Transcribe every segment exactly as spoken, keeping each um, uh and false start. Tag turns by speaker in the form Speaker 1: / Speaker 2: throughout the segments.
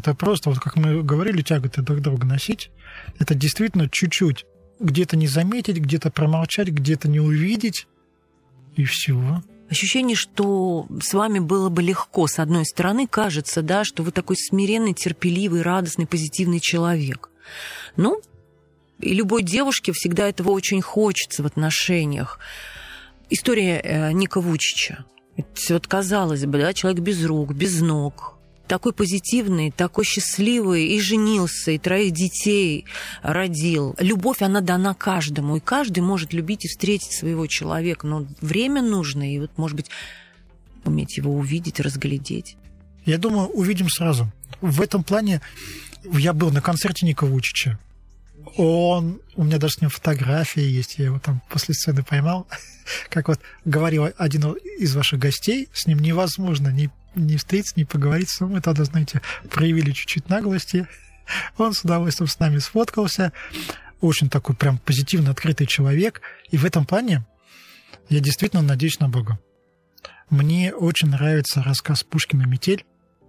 Speaker 1: это просто, вот как мы говорили, тяготы друг друга носить. Это действительно чуть-чуть. Где-то не заметить, где-то промолчать, где-то не увидеть. И всего.
Speaker 2: Ощущение, что с вами было бы легко. С одной стороны, кажется, да, что вы такой смиренный, терпеливый, радостный, позитивный человек. Ну, и любой девушке всегда этого очень хочется в отношениях. История Ника Вучича. Вот, казалось бы, да, человек без рук, без ног, такой позитивный, такой счастливый, и женился, и троих детей родил. Любовь, она дана каждому, и каждый может любить и встретить своего человека, но время нужно, и вот, может быть, уметь его увидеть, разглядеть.
Speaker 1: Я думаю, увидим сразу. В этом плане я был на концерте Ника Вучича. Он, у меня даже с ним фотографии есть, я его там после сцены поймал. Как вот говорил один из ваших гостей, с ним невозможно ни, ни встретиться, ни поговорить. Мы тогда, знаете, проявили чуть-чуть наглости. Он с удовольствием с нами сфоткался. Очень такой прям позитивно открытый человек. И в этом плане я действительно надеюсь на Бога. Мне очень нравится рассказ Пушкина «Метель».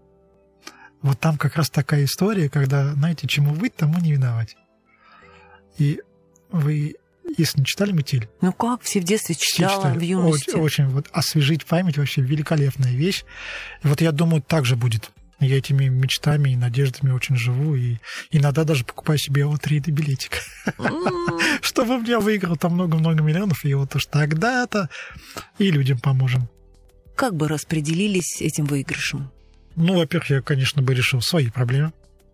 Speaker 1: Вот там как раз такая история, когда, знаете, чему быть, тому не виновать. И вы, если не читали «Метель»?
Speaker 2: Ну как, все в детстве читала, в юности.
Speaker 1: Очень, очень вот освежить память, вообще великолепная вещь. И вот я думаю, так же будет. Я этими мечтами и надеждами очень живу, и иногда даже покупаю себе лотерейный билетик, чтобы мне выиграл там много-много миллионов, и вот уж тогда-то и людям поможем.
Speaker 2: Как бы распределились этим выигрышем?
Speaker 1: Ну, во-первых, я, конечно, бы решил свои проблемы.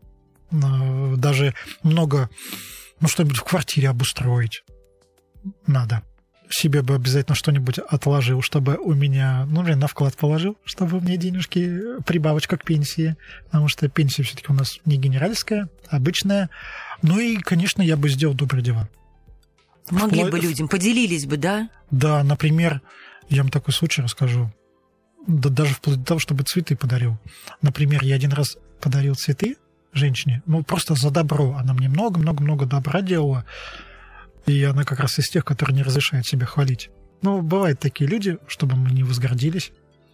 Speaker 1: Даже много... Ну, что-нибудь в квартире обустроить надо. Себе бы обязательно что-нибудь отложил, чтобы у меня, ну, блин, на вклад положил, чтобы мне денежки, прибавочка к пенсии, потому что пенсия все-таки у нас не генеральская, обычная. Ну и, конечно, я бы сделал добрые дела.
Speaker 2: Могли
Speaker 1: Впло...
Speaker 2: бы людям, поделились бы, да?
Speaker 1: Да, например, я вам такой случай расскажу. Да, даже вплоть до того, чтобы цветы подарил. Например, я один раз подарил цветы женщине, ну, просто за добро. Она мне много-много-много добра делала, и она как раз из тех, которые не разрешают себя хвалить. Ну, бывают такие люди, чтобы мы не возгордились.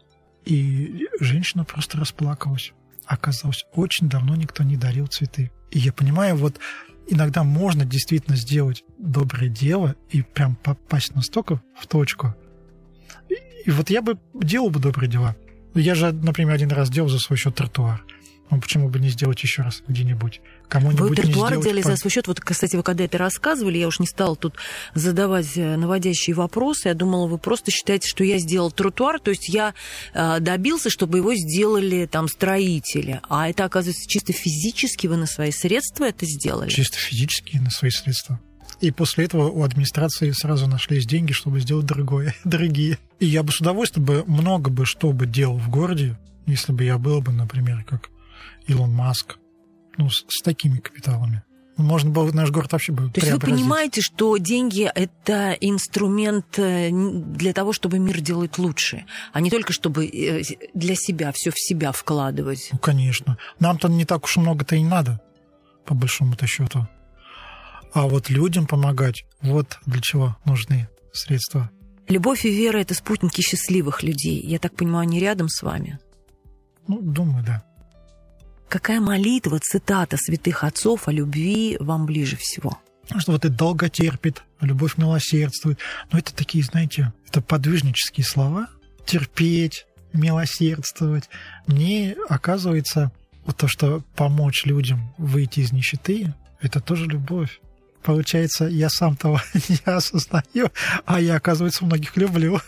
Speaker 1: И женщина просто расплакалась. Оказалось, очень давно никто не дарил цветы. И я понимаю, вот иногда можно действительно сделать доброе дело и прям попасть настолько в точку. И, и вот я бы делал бы добрые дела. Я же, например, один раз делал за свой счет тротуар. Ну, почему бы не сделать еще раз где-нибудь? Кому-нибудь
Speaker 2: вы тротуар
Speaker 1: не
Speaker 2: делали
Speaker 1: по...
Speaker 2: за свой счет. Вот, кстати, вы когда это рассказывали, я уж не стала тут задавать наводящие вопросы. Я думала, вы просто считаете, что я сделал тротуар, то есть я э, добился, чтобы его сделали там строители. А это, оказывается, чисто физически вы на свои средства это сделали?
Speaker 1: Чисто физически на свои средства. И после этого у администрации сразу нашлись деньги, чтобы сделать другое, другие. И я бы с удовольствием бы много бы что бы делал в городе, если бы я был бы, например, как Илон Маск, ну, с, с такими капиталами. Можно было наш город вообще бы
Speaker 2: преобразить. То есть вы понимаете, что деньги – это инструмент для того, чтобы мир делать лучше, а не только чтобы для себя, все в себя вкладывать?
Speaker 1: Ну, конечно. Нам-то не так уж много-то и надо, по большому-то счету. А вот людям помогать, вот для чего нужны средства.
Speaker 2: Любовь и вера – это спутники счастливых людей. Я так понимаю, они рядом с вами?
Speaker 1: Ну, думаю, да.
Speaker 2: Какая молитва, цитата святых отцов о любви вам ближе всего?
Speaker 1: Что вот это долго терпит, любовь милосердствует. Но это такие, знаете, это подвижнические слова. Терпеть, милосердствовать. Мне, оказывается, вот то, что помочь людям выйти из нищеты, это тоже любовь. Получается, я сам того не осознаю, а я, оказывается, многих люблю.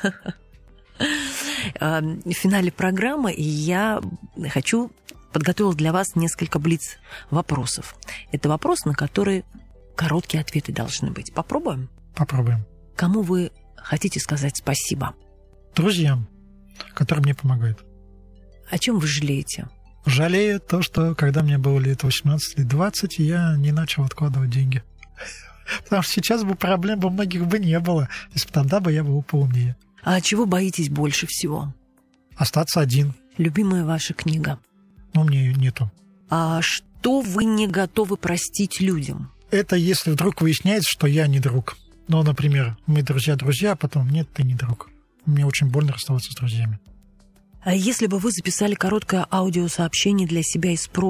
Speaker 2: В финале программы я хочу... подготовила для вас несколько блиц-вопросов. Это вопросы, на которые короткие ответы должны быть. Попробуем?
Speaker 1: Попробуем.
Speaker 2: Кому вы хотите сказать спасибо?
Speaker 1: Друзьям, которые мне помогают.
Speaker 2: О чем вы жалеете?
Speaker 1: Жалею то, что когда мне было лет восемнадцать или двадцать, я не начал откладывать деньги. Потому что сейчас бы проблем бы многих бы не было, если бы тогда бы я был поумнее.
Speaker 2: А чего боитесь больше всего?
Speaker 1: Остаться один.
Speaker 2: Любимая ваша книга?
Speaker 1: Но мне ее нету.
Speaker 2: А что вы не готовы простить людям?
Speaker 1: Это если вдруг выясняется, что я не друг. Ну, например, мы друзья-друзья, а потом нет, ты не друг. Мне очень больно расставаться с друзьями.
Speaker 2: А если бы вы записали короткое аудиосообщение для себя из прошлого,